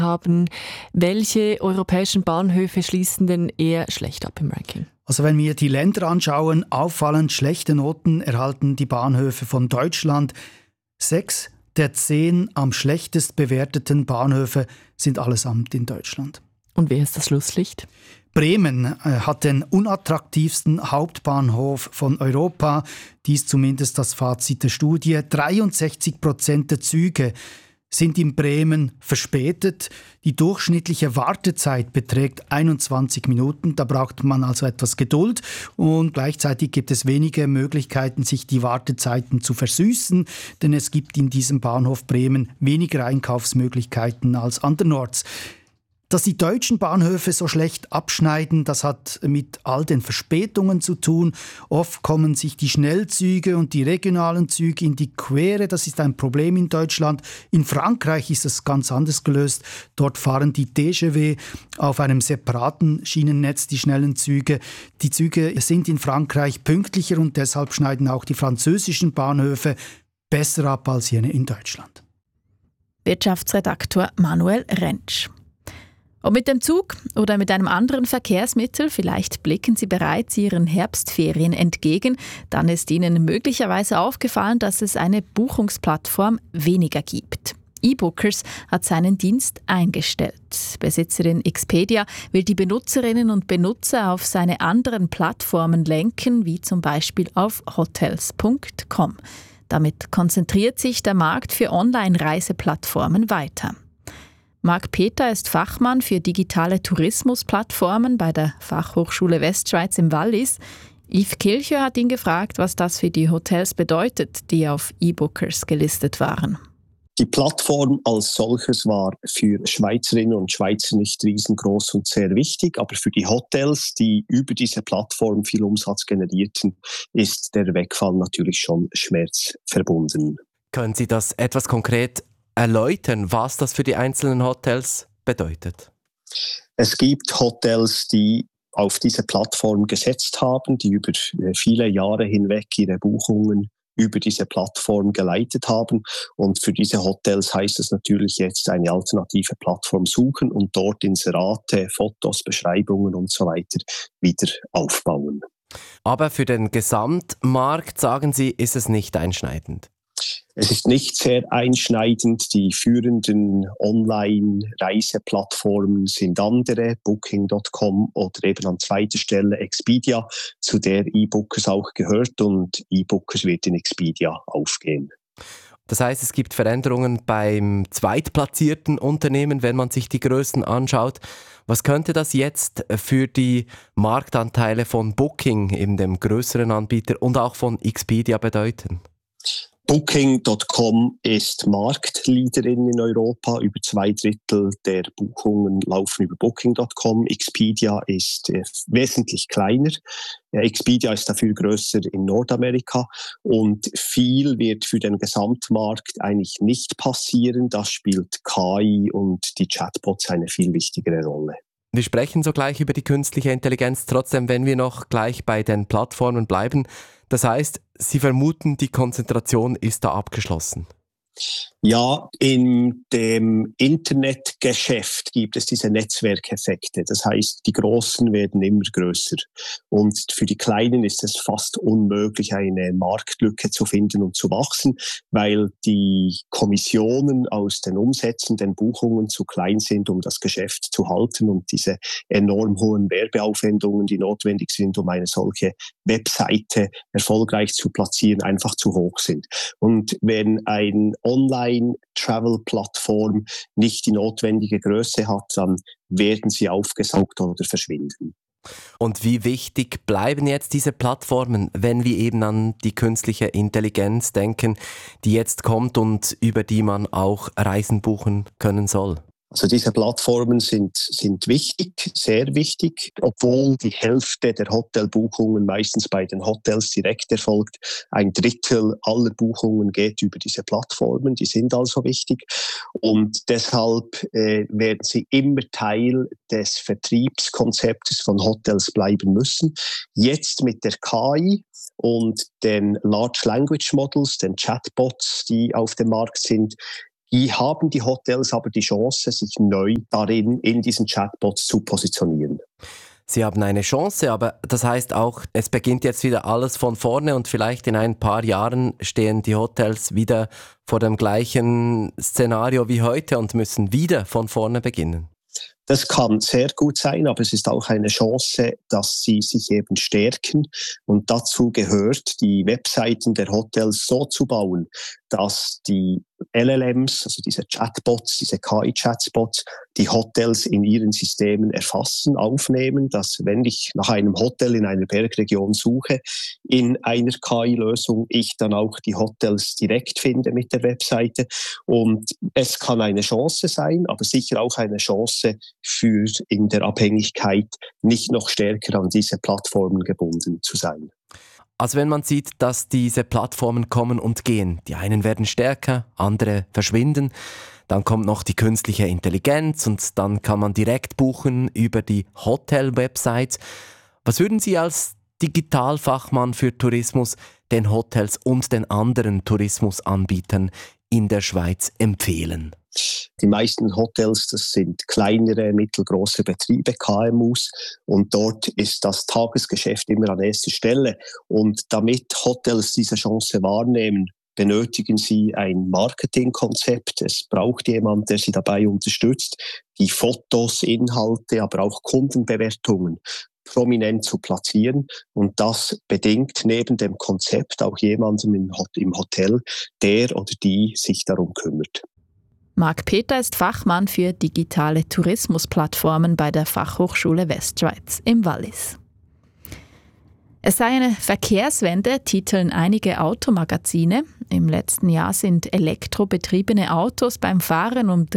haben. Welche europäischen Bahnhöfe schließen denn eher schlecht ab im Ranking? Also wenn wir die Länder anschauen, auffallend schlechte Noten erhalten die Bahnhöfe von Deutschland. 6 der 10 am schlechtest bewerteten Bahnhöfe sind allesamt in Deutschland. Und wer ist das Schlusslicht? Bremen hat den unattraktivsten Hauptbahnhof von Europa. Dies zumindest das Fazit der Studie. 63% der Züge sind in Bremen verspätet. Die durchschnittliche Wartezeit beträgt 21 Minuten. Da braucht man also etwas Geduld. Und gleichzeitig gibt es wenige Möglichkeiten, sich die Wartezeiten zu versüßen. Denn es gibt in diesem Bahnhof Bremen weniger Einkaufsmöglichkeiten als andernorts. Dass die deutschen Bahnhöfe so schlecht abschneiden, das hat mit all den Verspätungen zu tun. Oft kommen sich die Schnellzüge und die regionalen Züge in die Quere. Das ist ein Problem in Deutschland. In Frankreich ist es ganz anders gelöst. Dort fahren die TGV auf einem separaten Schienennetz, die schnellen Züge. Die Züge sind in Frankreich pünktlicher und deshalb schneiden auch die französischen Bahnhöfe besser ab als jene in Deutschland. Wirtschaftsredaktor Manuel Rentsch. Ob mit dem Zug oder mit einem anderen Verkehrsmittel, vielleicht blicken Sie bereits Ihren Herbstferien entgegen, dann ist Ihnen möglicherweise aufgefallen, dass es eine Buchungsplattform weniger gibt. eBookers hat seinen Dienst eingestellt. Besitzerin Expedia will die Benutzerinnen und Benutzer auf seine anderen Plattformen lenken, wie zum Beispiel auf hotels.com. Damit konzentriert sich der Markt für Online-Reiseplattformen weiter. Marc Peter ist Fachmann für digitale Tourismusplattformen bei der Fachhochschule Westschweiz im Wallis. Yves Kilcher hat ihn gefragt, was das für die Hotels bedeutet, die auf eBookers gelistet waren. Die Plattform als solches war für Schweizerinnen und Schweizer nicht riesengroß und sehr wichtig, aber für die Hotels, die über diese Plattform viel Umsatz generierten, ist der Wegfall natürlich schon schmerzverbunden. Können Sie das etwas konkret erläutern, was das für die einzelnen Hotels bedeutet? Es gibt Hotels, die auf diese Plattform gesetzt haben, die über viele Jahre hinweg ihre Buchungen über diese Plattform geleitet haben. Und für diese Hotels heißt es natürlich jetzt eine alternative Plattform suchen und dort Inserate, Fotos, Beschreibungen und so weiter wieder aufbauen. Aber für den Gesamtmarkt, sagen Sie, ist es nicht einschneidend? Es ist nicht sehr einschneidend. Die führenden Online-Reiseplattformen sind andere, Booking.com oder eben an zweiter Stelle Expedia, zu der eBookers auch gehört, und eBookers wird in Expedia aufgehen. Das heißt, es gibt Veränderungen beim zweitplatzierten Unternehmen, wenn man sich die Größen anschaut. Was könnte das jetzt für die Marktanteile von Booking, eben dem größeren Anbieter, und auch von Expedia bedeuten? Booking.com ist Marktleaderin in Europa. Über 2/3 der Buchungen laufen über Booking.com. Expedia ist wesentlich kleiner. Expedia ist dafür größer in Nordamerika. Und viel wird für den Gesamtmarkt eigentlich nicht passieren. Da spielt KI und die Chatbots eine viel wichtigere Rolle. Wir sprechen sogleich über die künstliche Intelligenz, trotzdem, wenn wir noch gleich bei den Plattformen bleiben. Das heißt, Sie vermuten, die Konzentration ist da abgeschlossen? Ja, in dem Internetgeschäft gibt es diese Netzwerkeffekte. Das heißt, die Großen werden immer größer. Und für die Kleinen ist es fast unmöglich, eine Marktlücke zu finden und zu wachsen, weil die Kommissionen aus den Umsätzen, den Buchungen zu klein sind, um das Geschäft zu halten, und diese enorm hohen Werbeaufwendungen, die notwendig sind, um eine solche Webseite erfolgreich zu platzieren, einfach zu hoch sind. Und wenn ein Online-Travel-Plattform nicht die notwendige Größe hat, dann werden sie aufgesaugt oder verschwinden. Und wie wichtig bleiben jetzt diese Plattformen, wenn wir eben an die künstliche Intelligenz denken, die jetzt kommt und über die man auch Reisen buchen können soll? Also diese Plattformen sind wichtig, sehr wichtig, obwohl die Hälfte der Hotelbuchungen meistens bei den Hotels direkt erfolgt. 1/3 aller Buchungen geht über diese Plattformen, die sind also wichtig, und deshalb werden sie immer Teil des Vertriebskonzeptes von Hotels bleiben müssen. Jetzt mit der KI und den Large Language Models, den Chatbots, die auf dem Markt sind, Hier haben die Hotels aber die Chance, sich neu darin in diesen Chatbots zu positionieren. Sie haben eine Chance, aber das heißt auch, es beginnt jetzt wieder alles von vorne und vielleicht in ein paar Jahren stehen die Hotels wieder vor dem gleichen Szenario wie heute und müssen wieder von vorne beginnen. Das kann sehr gut sein, aber es ist auch eine Chance, dass sie sich eben stärken. Und dazu gehört, die Webseiten der Hotels so zu bauen, dass die LLMs, also diese Chatbots, diese KI-Chatbots, die Hotels in ihren Systemen erfassen, aufnehmen, dass wenn ich nach einem Hotel in einer Bergregion suche, in einer KI-Lösung ich dann auch die Hotels direkt finde mit der Webseite. Und es kann eine Chance sein, aber sicher auch eine Chance für in der Abhängigkeit nicht noch stärker an diese Plattformen gebunden zu sein. Also wenn man sieht, dass diese Plattformen kommen und gehen, die einen werden stärker, andere verschwinden, dann kommt noch die künstliche Intelligenz und dann kann man direkt buchen über die Hotel-Websites. Was würden Sie als Digitalfachmann für Tourismus den Hotels und den anderen Tourismusanbietern in der Schweiz empfehlen? Die meisten Hotels, das sind kleinere, mittelgroße Betriebe, KMUs, und dort ist das Tagesgeschäft immer an erster Stelle. Und damit Hotels diese Chance wahrnehmen, benötigen sie ein Marketingkonzept. Es braucht jemand, der sie dabei unterstützt, die Fotos, Inhalte, aber auch Kundenbewertungen prominent zu platzieren. Und das bedingt neben dem Konzept auch jemanden im Hotel, der oder die sich darum kümmert. Marc Peter ist Fachmann für digitale Tourismusplattformen bei der Fachhochschule Westschweiz im Wallis. Es sei eine Verkehrswende, titeln einige Automagazine. Im letzten Jahr sind elektrobetriebene Autos beim Fahren um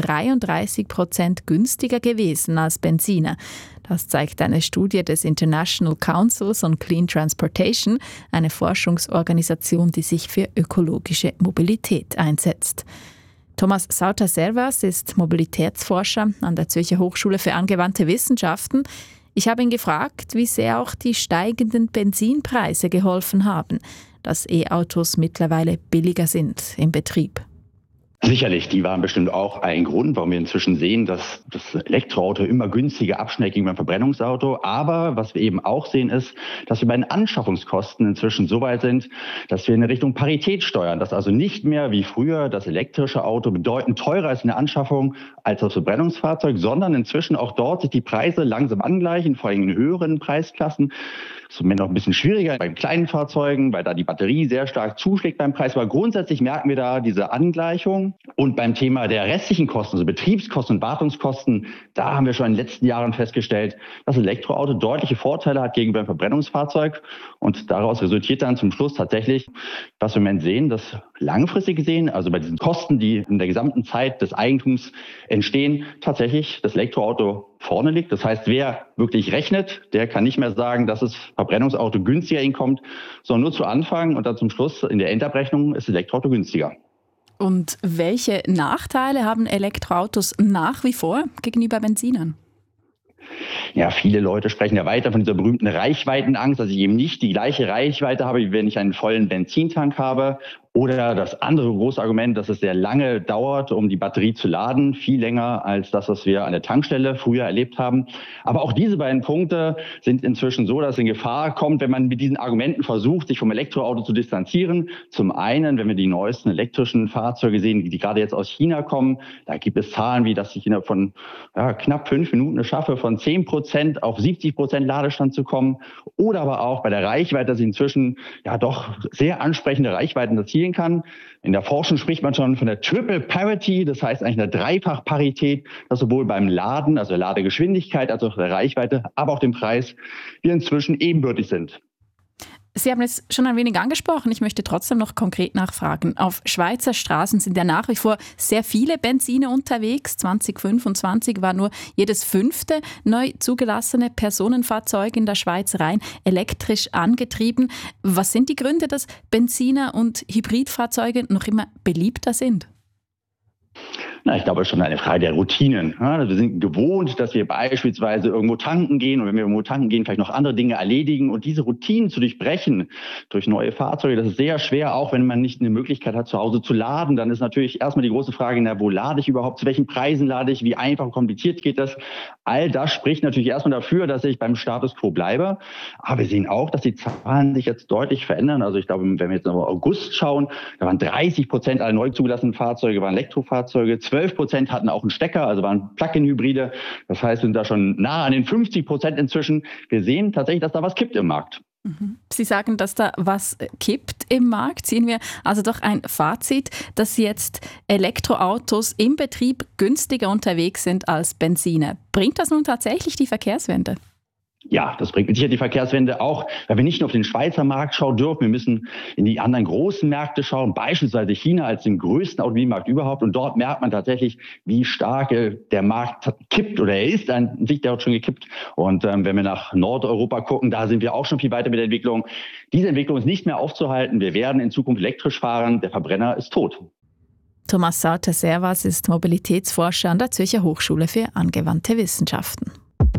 33% günstiger gewesen als Benziner. Das zeigt eine Studie des International Councils on Clean Transportation, eine Forschungsorganisation, die sich für ökologische Mobilität einsetzt. Thomas Sauter-Servas ist Mobilitätsforscher an der Zürcher Hochschule für angewandte Wissenschaften. Ich habe ihn gefragt, wie sehr auch die steigenden Benzinpreise geholfen haben, dass E-Autos mittlerweile billiger sind im Betrieb. Sicherlich, die waren bestimmt auch ein Grund, warum wir inzwischen sehen, dass das Elektroauto immer günstiger abschneidet gegen beim Verbrennungsauto. Aber was wir eben auch sehen ist, dass wir bei den Anschaffungskosten inzwischen so weit sind, dass wir in Richtung Parität steuern. Dass also nicht mehr wie früher das elektrische Auto bedeutend teurer ist in der Anschaffung als das Verbrennungsfahrzeug, sondern inzwischen auch dort sich die Preise langsam angleichen, vor allem in höheren Preisklassen. Das ist noch ein bisschen schwieriger bei kleinen Fahrzeugen, weil da die Batterie sehr stark zuschlägt beim Preis. Aber grundsätzlich merken wir da diese Angleichung. Und beim Thema der restlichen Kosten, also Betriebskosten und Wartungskosten, da haben wir schon in den letzten Jahren festgestellt, dass das Elektroauto deutliche Vorteile hat gegenüber dem Verbrennungsfahrzeug. Und daraus resultiert dann zum Schluss tatsächlich, was wir im Moment sehen, dass langfristig gesehen, also bei diesen Kosten, die in der gesamten Zeit des Eigentums entstehen, tatsächlich das Elektroauto vorne liegt. Das heißt, wer wirklich rechnet, der kann nicht mehr sagen, dass das Verbrennungsauto günstiger hinkommt, sondern nur zu Anfang und dann zum Schluss in der Endabrechnung ist das Elektroauto günstiger. Und welche Nachteile haben Elektroautos nach wie vor gegenüber Benzinern? Ja, viele Leute sprechen ja weiter von dieser berühmten Reichweitenangst, dass ich eben nicht die gleiche Reichweite habe, wie wenn ich einen vollen Benzintank habe. Oder das andere große Argument, dass es sehr lange dauert, um die Batterie zu laden, viel länger als das, was wir an der Tankstelle früher erlebt haben. Aber auch diese beiden Punkte sind inzwischen so, dass es in Gefahr kommt, wenn man mit diesen Argumenten versucht, sich vom Elektroauto zu distanzieren. Zum einen, wenn wir die neuesten elektrischen Fahrzeuge sehen, die gerade jetzt aus China kommen, da gibt es Zahlen wie, dass ich innerhalb von knapp 5 Minuten es schaffe, von 10% auf 70% Ladestand zu kommen. Oder aber auch bei der Reichweite, dass ich inzwischen doch sehr ansprechende Reichweiten erzielen kann. In der Forschung spricht man schon von der Triple Parity, das heißt eigentlich eine Dreifachparität, dass sowohl beim Laden, also der Ladegeschwindigkeit, als auch der Reichweite, aber auch dem Preis, wir inzwischen ebenbürtig sind. Sie haben es schon ein wenig angesprochen. Ich möchte trotzdem noch konkret nachfragen. Auf Schweizer Straßen sind ja nach wie vor sehr viele Benziner unterwegs. 2025 war nur jedes 5. neu zugelassene Personenfahrzeug in der Schweiz rein elektrisch angetrieben. Was sind die Gründe, dass Benziner und Hybridfahrzeuge noch immer beliebter sind? Ich glaube, es ist schon eine Frage der Routinen. Ja, wir sind gewohnt, dass wir beispielsweise irgendwo tanken gehen und wenn wir irgendwo tanken gehen, vielleicht noch andere Dinge erledigen. Und diese Routinen zu durchbrechen durch neue Fahrzeuge, das ist sehr schwer, auch wenn man nicht eine Möglichkeit hat, zu Hause zu laden. Dann ist natürlich erstmal die große Frage, wo lade ich überhaupt, zu welchen Preisen lade ich, wie einfach und kompliziert geht das. All das spricht natürlich erstmal dafür, dass ich beim Status quo bleibe. Aber wir sehen auch, dass die Zahlen sich jetzt deutlich verändern. Also ich glaube, wenn wir jetzt auf August schauen, da waren 30% aller neu zugelassenen Fahrzeuge waren Elektrofahrzeuge. 12% hatten auch einen Stecker, also waren Plug-in-Hybride. Das heißt, wir sind da schon nah an den 50% inzwischen. Wir sehen tatsächlich, dass da was kippt im Markt. Sie sagen, dass da was kippt im Markt. Ziehen wir also doch ein Fazit, dass jetzt Elektroautos im Betrieb günstiger unterwegs sind als Benziner. Bringt das nun tatsächlich die Verkehrswende? Ja, das bringt mit Sicherheit die Verkehrswende auch, weil wir nicht nur auf den Schweizer Markt schauen dürfen, wir müssen in die anderen großen Märkte schauen, beispielsweise China als den größten Automobilmarkt überhaupt. Und dort merkt man tatsächlich, wie stark der Markt kippt oder er ist an sich dort schon gekippt. Und wenn wir nach Nordeuropa gucken, da sind wir auch schon viel weiter mit der Entwicklung. Diese Entwicklung ist nicht mehr aufzuhalten. Wir werden in Zukunft elektrisch fahren. Der Verbrenner ist tot. Thomas Sauter-Servas ist Mobilitätsforscher an der Zürcher Hochschule für angewandte Wissenschaften.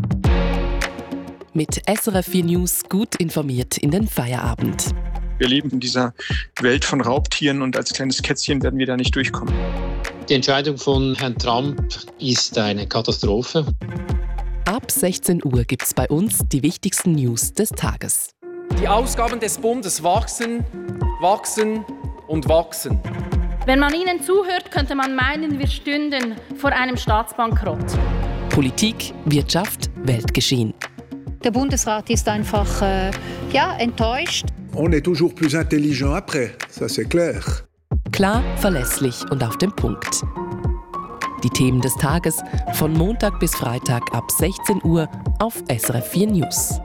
Mit SRF 4 News gut informiert in den Feierabend. Wir leben in dieser Welt von Raubtieren und als kleines Kätzchen werden wir da nicht durchkommen. Die Entscheidung von Herrn Trump ist eine Katastrophe. Ab 16 Uhr gibt es bei uns die wichtigsten News des Tages. Die Ausgaben des Bundes wachsen, wachsen und wachsen. Wenn man ihnen zuhört, könnte man meinen, wir stünden vor einem Staatsbankrott. Politik, Wirtschaft, Weltgeschehen. Der Bundesrat ist einfach enttäuscht. On est toujours plus intelligent après, ça c'est clair. Klar, verlässlich und auf den Punkt. Die Themen des Tages von Montag bis Freitag ab 16 Uhr auf SRF 4 News.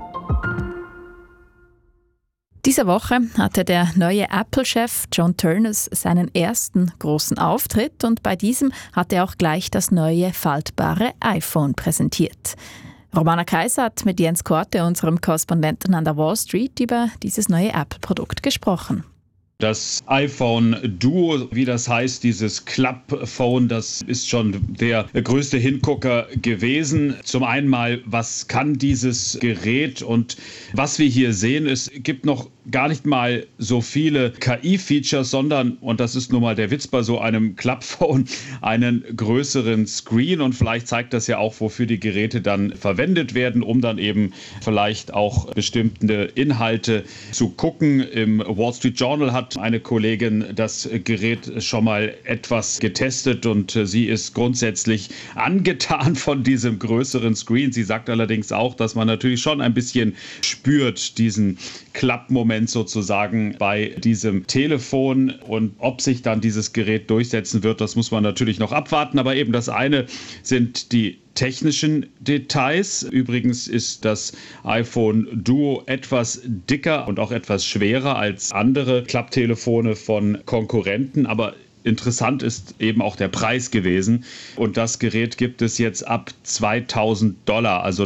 Diese Woche hatte der neue Apple-Chef John Ternus seinen ersten großen Auftritt und bei diesem hat er auch gleich das neue faltbare iPhone präsentiert. Romana Kaiser hat mit Jens Korte, unserem Korrespondenten an der Wall Street, über dieses neue Apple-Produkt gesprochen. Das iPhone Duo, wie das heißt, dieses Club-Phone, das ist schon der größte Hingucker gewesen. Zum einen mal, was kann dieses Gerät und was wir hier sehen, es gibt noch gar nicht mal so viele KI-Features, sondern, und das ist nun mal der Witz bei so einem Club-Phone, einen größeren Screen und vielleicht zeigt das ja auch, wofür die Geräte dann verwendet werden, um dann eben vielleicht auch bestimmte Inhalte zu gucken. Im Wall Street Journal hat eine Kollegin das Gerät schon mal etwas getestet und sie ist grundsätzlich angetan von diesem größeren Screen. Sie sagt allerdings auch, dass man natürlich schon ein bisschen spürt, diesen Klappmoment sozusagen bei diesem Telefon und ob sich dann dieses Gerät durchsetzen wird, das muss man natürlich noch abwarten. Aber eben das eine sind die technischen Details. Übrigens ist das iPhone Duo etwas dicker und auch etwas schwerer als andere Klapptelefone von Konkurrenten, aber interessant ist eben auch der Preis gewesen. Und das Gerät gibt es jetzt ab $2.000, also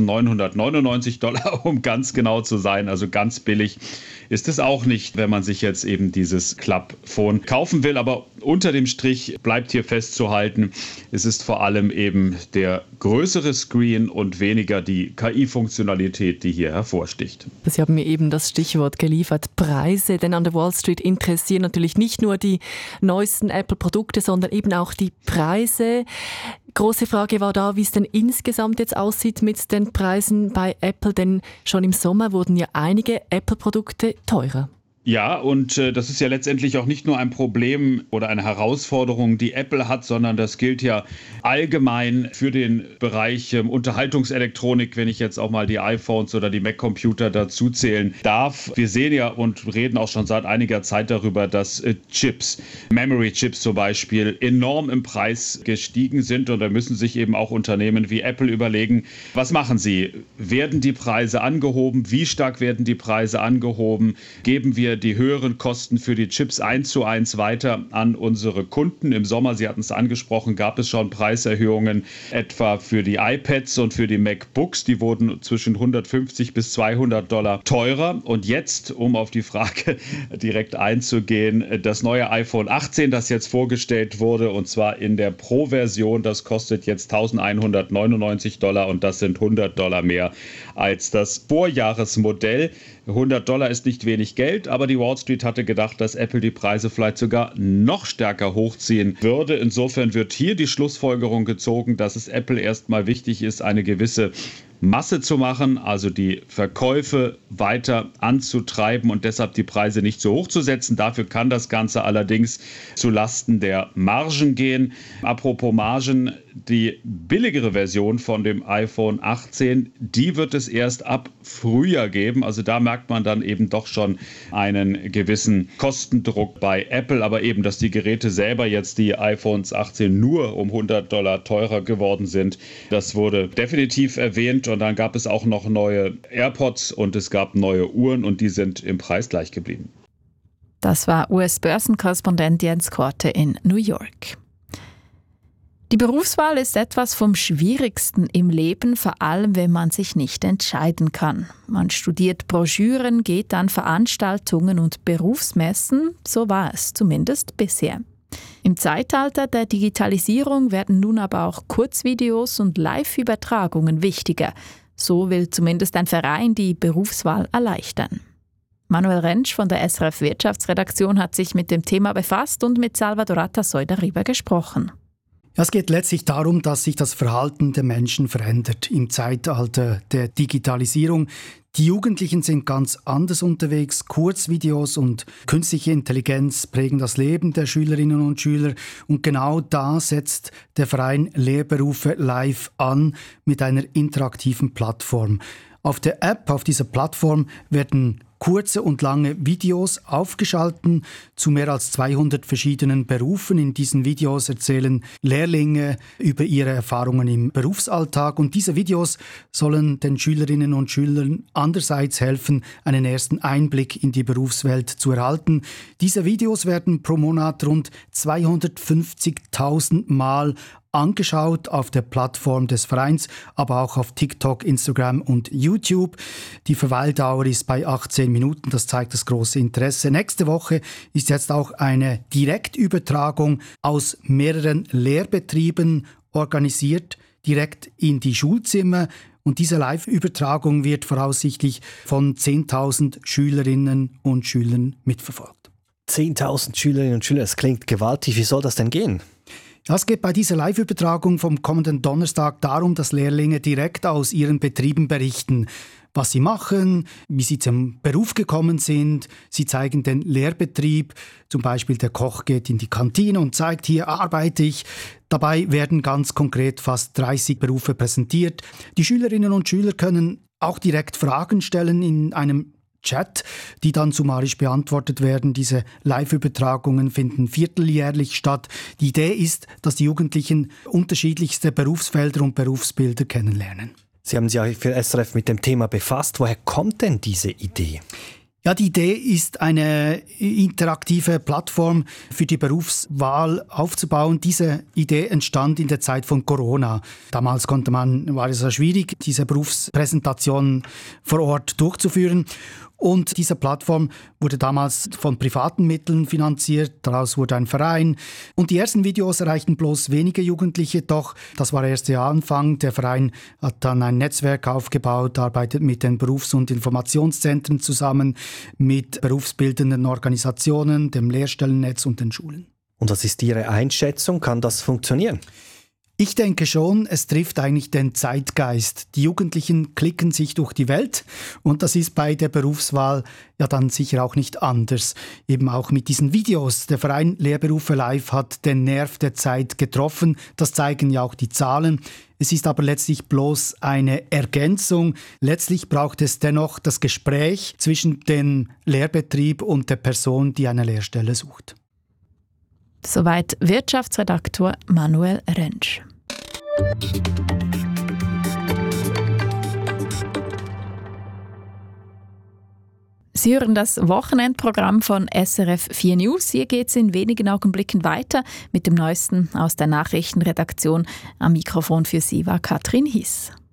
$1.999, um ganz genau zu sein. Also ganz billig ist es auch nicht, wenn man sich jetzt eben dieses Club-Phone kaufen will. Aber unter dem Strich bleibt hier festzuhalten, es ist vor allem eben der größere Screen und weniger die KI-Funktionalität, die hier hervorsticht. Sie haben mir eben das Stichwort geliefert, Preise, denn an der Wall Street interessieren natürlich nicht nur die neuesten Apple-Produkte, sondern eben auch die Preise. Große Frage war da, wie es denn insgesamt jetzt aussieht mit den Preisen bei Apple, denn schon im Sommer wurden ja einige Apple-Produkte teurer. Ja, und das ist ja letztendlich auch nicht nur ein Problem oder eine Herausforderung, die Apple hat, sondern das gilt ja allgemein für den Bereich Unterhaltungselektronik, wenn ich jetzt auch mal die iPhones oder die Mac-Computer dazu zählen darf. Wir sehen ja und reden auch schon seit einiger Zeit darüber, dass Chips, Memory-Chips zum Beispiel, enorm im Preis gestiegen sind und da müssen sich eben auch Unternehmen wie Apple überlegen, was machen sie? Werden die Preise angehoben? Wie stark werden die Preise angehoben? Geben wir wir die höheren Kosten für die Chips 1:1 weiter an unsere Kunden. Im Sommer, Sie hatten es angesprochen, gab es schon Preiserhöhungen etwa für die iPads und für die MacBooks. Die wurden zwischen $150 bis $200 teurer. Und jetzt, um auf die Frage direkt einzugehen, das neue iPhone 18, das jetzt vorgestellt wurde, und zwar in der Pro-Version, das kostet jetzt $1.199 und das sind $100 mehr als das Vorjahresmodell. $100 ist nicht wenig Geld, aber die Wall Street hatte gedacht, dass Apple die Preise vielleicht sogar noch stärker hochziehen würde. Insofern wird hier die Schlussfolgerung gezogen, dass es Apple erstmal wichtig ist, eine gewisse Masse zu machen, also die Verkäufe weiter anzutreiben und deshalb die Preise nicht so hoch zu setzen. Dafür kann das Ganze allerdings zu Lasten der Margen gehen. Apropos Margen, die billigere Version von dem iPhone 18, die wird es erst ab Frühjahr geben. Also da merkt man dann eben doch schon einen gewissen Kostendruck bei Apple, aber eben, dass die Geräte selber jetzt, die iPhones 18, nur um $100 teurer geworden sind, das wurde definitiv erwähnt. Und dann gab es auch noch neue AirPods und es gab neue Uhren und die sind im Preis gleich geblieben. Das war US-Börsenkorrespondent Jens Korte in New York. Die Berufswahl ist etwas vom Schwierigsten im Leben, vor allem wenn man sich nicht entscheiden kann. Man studiert Broschüren, geht an Veranstaltungen und Berufsmessen, so war es zumindest bisher. Im Zeitalter der Digitalisierung werden nun aber auch Kurzvideos und Live-Übertragungen wichtiger. So will zumindest ein Verein die Berufswahl erleichtern. Manuel Rentsch von der SRF Wirtschaftsredaktion hat sich mit dem Thema befasst und mit Salvador Atasoy darüber gesprochen. Ja, es geht letztlich darum, dass sich das Verhalten der Menschen verändert im Zeitalter der Digitalisierung. Die Jugendlichen sind ganz anders unterwegs. Kurzvideos und künstliche Intelligenz prägen das Leben der Schülerinnen und Schüler. Und genau da setzt der Verein Lehrberufe live an mit einer interaktiven Plattform. Auf der App, auf dieser Plattform werden kurze und lange Videos aufgeschalten zu mehr als 200 verschiedenen Berufen. In diesen Videos erzählen Lehrlinge über ihre Erfahrungen im Berufsalltag und diese Videos sollen den Schülerinnen und Schülern andererseits helfen, einen ersten Einblick in die Berufswelt zu erhalten. Diese Videos werden pro Monat rund 250.000 Mal angeschaut auf der Plattform des Vereins, aber auch auf TikTok, Instagram und YouTube. Die Verweildauer ist bei 18 Minuten, das zeigt das große Interesse. Nächste Woche ist jetzt auch eine Direktübertragung aus mehreren Lehrbetrieben organisiert, direkt in die Schulzimmer. Und diese Live-Übertragung wird voraussichtlich von 10.000 Schülerinnen und Schülern mitverfolgt. 10.000 Schülerinnen und Schüler, das klingt gewaltig. Wie soll das denn gehen? Es geht bei dieser Live-Übertragung vom kommenden Donnerstag darum, dass Lehrlinge direkt aus ihren Betrieben berichten, was sie machen, wie sie zum Beruf gekommen sind. Sie zeigen den Lehrbetrieb, zum Beispiel der Koch geht in die Kantine und zeigt, hier arbeite ich. Dabei werden ganz konkret fast 30 Berufe präsentiert. Die Schülerinnen und Schüler können auch direkt Fragen stellen in einem Chat, die dann summarisch beantwortet werden. Diese Live-Übertragungen finden vierteljährlich statt. Die Idee ist, dass die Jugendlichen unterschiedlichste Berufsfelder und Berufsbilder kennenlernen. Sie haben sich auch für SRF mit dem Thema befasst. Woher kommt denn diese Idee? Ja, die Idee ist, eine interaktive Plattform für die Berufswahl aufzubauen. Diese Idee entstand in der Zeit von Corona. Damals war es schwierig, diese Berufspräsentation vor Ort durchzuführen. Und diese Plattform wurde damals von privaten Mitteln finanziert, daraus wurde ein Verein. Und die ersten Videos erreichten bloß wenige Jugendliche, doch das war erst der Anfang. Der Verein hat dann ein Netzwerk aufgebaut, arbeitet mit den Berufs- und Informationszentren zusammen, mit berufsbildenden Organisationen, dem Lehrstellennetz und den Schulen. Und was ist Ihre Einschätzung? Kann das funktionieren? Ich denke schon, es trifft eigentlich den Zeitgeist. Die Jugendlichen klicken sich durch die Welt und das ist bei der Berufswahl ja dann sicher auch nicht anders. Eben auch mit diesen Videos. Der Verein Lehrberufe Live hat den Nerv der Zeit getroffen. Das zeigen ja auch die Zahlen. Es ist aber letztlich bloß eine Ergänzung. Letztlich braucht es dennoch das Gespräch zwischen dem Lehrbetrieb und der Person, die eine Lehrstelle sucht. Soweit Wirtschaftsredaktor Manuel Rentsch. Sie hören das Wochenendprogramm von SRF 4 News. Hier geht es in wenigen Augenblicken weiter mit dem Neuesten aus der Nachrichtenredaktion. Am Mikrofon für Sie war Katrin Hiss.